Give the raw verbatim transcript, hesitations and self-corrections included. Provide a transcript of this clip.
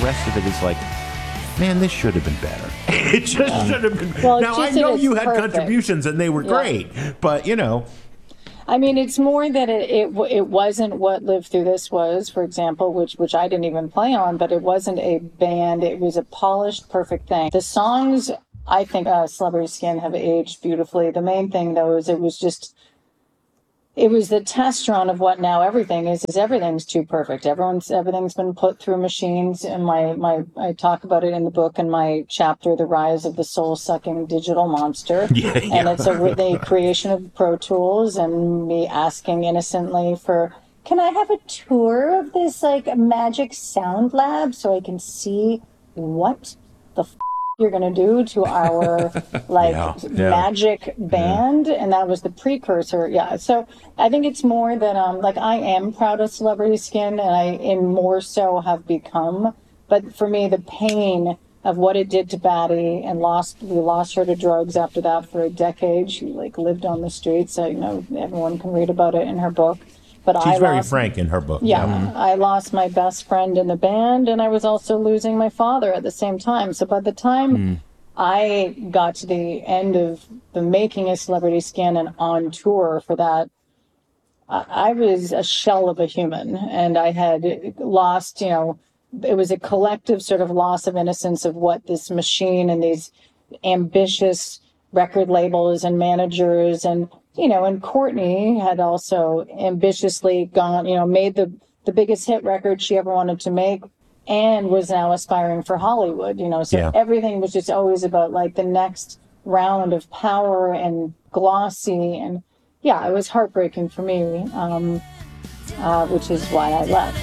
rest of it is like, man, this should have been better. It just yeah. should have been. Well, now, I know you had perfect. contributions and they were yeah. great, but, you know. I mean, it's more that it, it it wasn't what Live Through This was, for example, which which I didn't even play on, but it wasn't a band. It was a polished, perfect thing. The songs, I think, uh, Celebrity Skin have aged beautifully. The main thing, though, is it was just, it was the test run of what now everything is, is everything's too perfect. Everyone's, everything's been put through machines. And my, my, I talk about it in the book in my chapter, The Rise of the Soul-Sucking Digital Monster. Yeah, yeah. And it's a, the creation of Pro Tools and me asking innocently for, can I have a tour of this like magic sound lab so I can see what the f- you're going to do to our like yeah, yeah. magic band. Yeah. And that was the precursor. Yeah. So I think it's more that, um, like I am proud of Celebrity Skin and I, and more so have become, but for me, the pain of what it did to Batty and lost, we lost her to drugs after that for a decade. She like lived on the streets. So, you know, everyone can read about it in her book. But She's I very lost, frank in her book. Yeah, yeah. I lost my best friend in the band, and I was also losing my father at the same time. So by the time mm. I got to the end of the making of Celebrity Skin and on tour for that, I, I was a shell of a human, and I had lost, you know, it was a collective sort of loss of innocence of what this machine and these ambitious record labels and managers and you know, and Courtney had also ambitiously gone, you know, made the, the biggest hit record she ever wanted to make and was now aspiring for Hollywood, you know. So yeah. everything was just always about like the next round of power and glossy. And yeah, it was heartbreaking for me, um, uh, which is why I left.